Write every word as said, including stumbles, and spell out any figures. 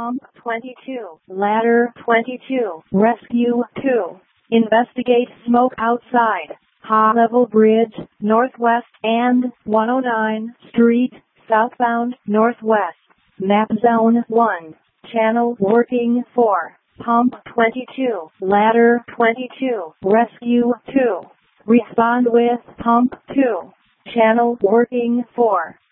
Pump twenty-two, Ladder twenty-two, Rescue two. Investigate smoke outside High Level Bridge, northwest, and one oh nine Street, southbound, northwest. Map Zone one. Channel working for Pump twenty-two, Ladder twenty-two, Rescue two. Respond with Pump two. Channel working for